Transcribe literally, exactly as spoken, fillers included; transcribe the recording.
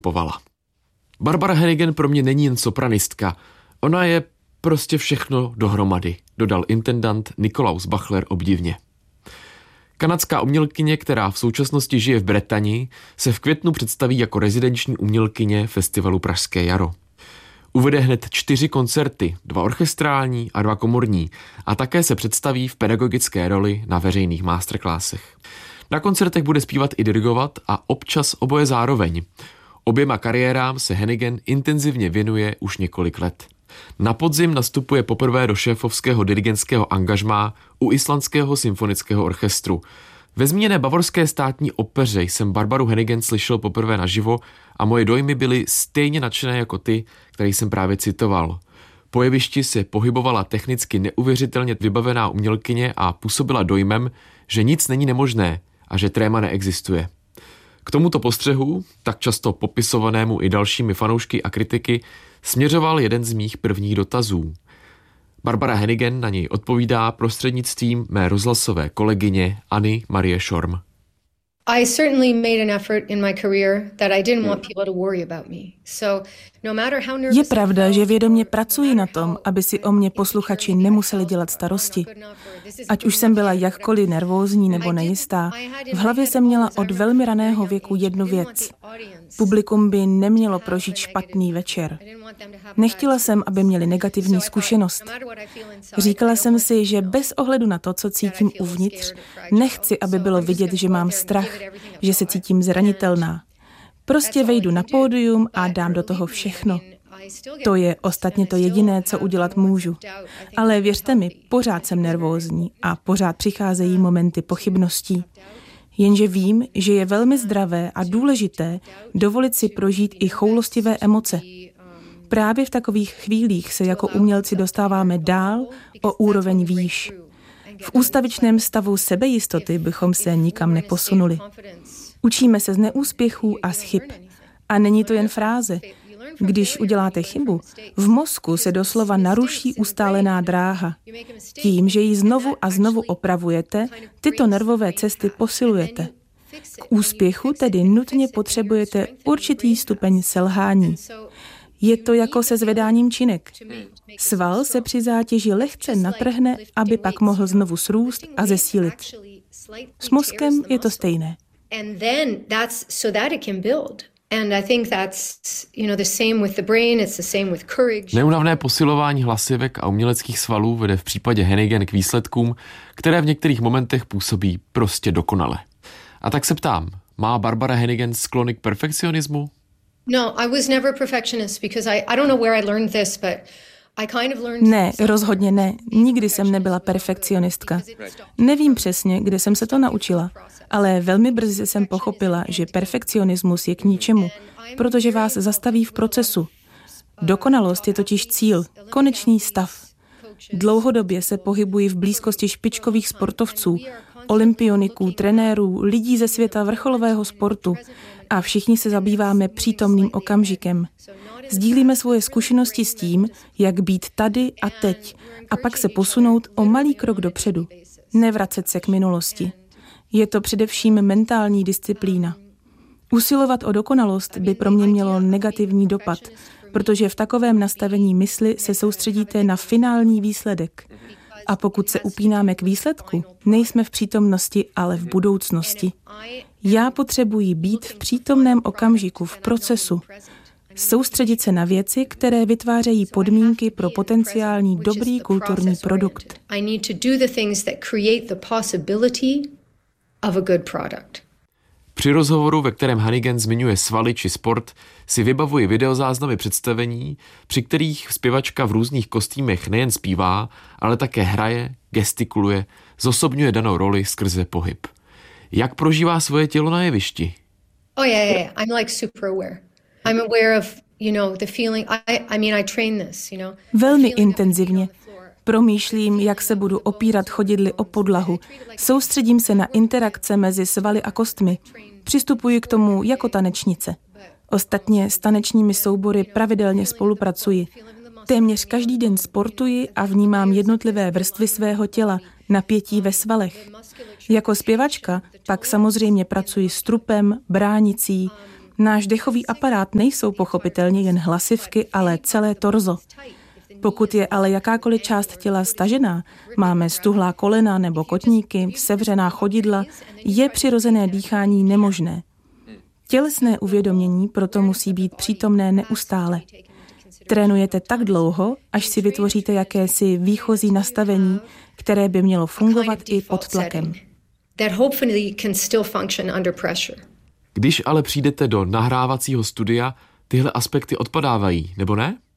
povala. Barbara Hannigan pro mě není jen sopranistka, ona je prostě všechno dohromady, dodal intendant Nikolaus Bachler obdivně. Kanadská umělkyně, která v současnosti žije v Bretani, se v květnu představí jako rezidenční umělkyně festivalu Pražské jaro. Uvede hned čtyři koncerty, dva orchestrální a dva komorní, a také se představí v pedagogické roli na veřejných masterclassech. Na koncertech bude zpívat i dirigovat a občas oboje zároveň. Oběma kariérám se Hannigan intenzivně věnuje už několik let. Na podzim nastupuje poprvé do šéfovského dirigentského angažmá u Islandského symfonického orchestru. Ve zmíněné bavorské státní opeře jsem Barbaru Hannigan slyšel poprvé naživo a moje dojmy byly stejně nadšené jako ty, které jsem právě citoval. Po jevišti se pohybovala technicky neuvěřitelně vybavená umělkyně a působila dojmem, že nic není nemožné a že tréma neexistuje. K tomuto postřehu, tak často popisovanému i dalšími fanoušky a kritiky, směřoval jeden z mých prvních dotazů. Barbara Hannigan na něj odpovídá prostřednictvím mé rozhlasové kolegyně Anny Marie Schorm. I certainly made an effort in my career that I didn't want people to worry about me. So no matter how nervous. Je pravda, že vědomě pracuji na tom, aby si o mě posluchači nemuseli dělat starosti. Ať už jsem byla jakkoliv nervózní nebo nejistá, v hlavě jsem měla od velmi raného věku jednu věc. Publikum by nemělo prožít špatný večer. Nechtěla jsem, aby měli negativní zkušenost. Říkala jsem si, že bez ohledu na to, co cítím uvnitř, nechci, aby bylo vidět, že mám strach, že se cítím zranitelná. Prostě vejdu na pódium a dám do toho všechno. To je ostatně to jediné, co udělat můžu. Ale věřte mi, pořád jsem nervózní a pořád přicházejí momenty pochybností. Jenže vím, že je velmi zdravé a důležité dovolit si prožít i choulostivé emoce. Právě v takových chvílích se jako umělci dostáváme dál o úroveň výš. V ústavičném stavu sebejistoty bychom se nikam neposunuli. Učíme se z neúspěchů a z chyb. A není to jen fráze. Když uděláte chybu, v mozku se doslova naruší ustálená dráha. Tím, že ji znovu a znovu opravujete, tyto nervové cesty posilujete. K úspěchu tedy nutně potřebujete určitý stupeň selhání. Je to jako se zvedáním činek. Sval se při zátěži lehce natrhne, aby pak mohl znovu srůst a zesílit. S mozkem je to stejné. Neúnavné posilování hlasivek a uměleckých svalů vede v případě Hannigan k výsledkům, které v některých momentech působí prostě dokonale. A tak se ptám, má Barbara Hannigan sklony k perfekcionismu? No, I was never a perfectionist because I, I don't know where I learned this, but I kind of learned. Ne, rozhodně ne. Nikdy jsem nebyla perfekcionistka. Nevím přesně, kde jsem se to naučila, ale velmi brzy jsem pochopila, že perfekcionismus je k ničemu, protože vás zastaví v procesu. Dokonalost je totiž cíl, konečný stav. Dlouhodobě se pohybuji v blízkosti špičkových sportovců, olympioniků, trenérů, lidí ze světa vrcholového sportu a všichni se zabýváme přítomným okamžikem. Sdílíme svoje zkušenosti s tím, jak být tady a teď a pak se posunout o malý krok dopředu. Nevracet se k minulosti. Je to především mentální disciplína. Usilovat o dokonalost by pro mě mělo negativní dopad, protože v takovém nastavení mysli se soustředíte na finální výsledek. A pokud se upínáme k výsledku, nejsme v přítomnosti, ale v budoucnosti. Já potřebuji být v přítomném okamžiku, v procesu. Soustředit se na věci, které vytvářejí podmínky pro potenciální dobrý kulturní produkt. Při rozhovoru, ve kterém Hannigan zmiňuje svaly či sport, si vybavuji videozáznamy představení, při kterých zpěvačka v různých kostýmech nejen zpívá, ale také hraje, gestikuluje, zosobňuje danou roli skrze pohyb. Jak prožívá svoje tělo na jevišti? Oh yeah, yeah, yeah. I'm like super aware. I'm aware of, you know, the feeling. I, I mean, I train this, you know. Velmi intenzivně. Promýšlím, jak se budu opírat chodidly o podlahu. Soustředím se na interakce mezi svaly a kostmi. Přistupuji k tomu jako tanečnice. Ostatně s tanečními soubory pravidelně spolupracuji. Téměř každý den sportuji a vnímám jednotlivé vrstvy svého těla, napětí ve svalech. Jako zpěvačka pak samozřejmě pracuji s trupem, bránicí, Náš dechový aparát nejsou pochopitelně jen hlasivky, ale celé torzo. Pokud je ale jakákoliv část těla stažená, máme stuhlá kolena nebo kotníky, sevřená chodidla, je přirozené dýchání nemožné. Tělesné uvědomění proto musí být přítomné neustále. Trénujete tak dlouho, až si vytvoříte jakési výchozí nastavení, které by mělo fungovat i pod tlakem. Když ale přijdete do nahrávacího studia, tyhle aspekty odpadávají, nebo ne?